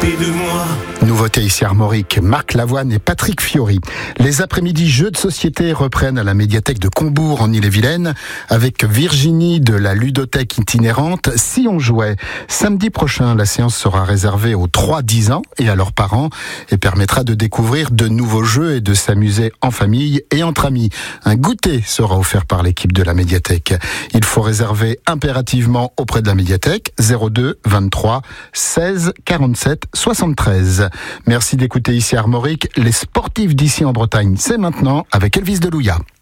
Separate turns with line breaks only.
s'occuper de moi.
Nouveauté ici Armorique, Marc Lavoine et Patrick Fiori. Les après-midi jeux de société reprennent à la médiathèque de Combourg en Ille-et-Vilaine avec Virginie de la ludothèque itinérante Si on jouait. Samedi prochain, la séance sera réservée aux 3-10 ans et à leurs parents et permettra de découvrir de nouveaux jeux et de s'amuser en famille et entre amis. Un goûter sera offert par l'équipe de la médiathèque. Il faut réserver impérativement auprès de la médiathèque 02 23 16 47 73. Merci d'écouter ici Armorique. Les sportifs d'ici en Bretagne, c'est maintenant avec Elvis Delouya.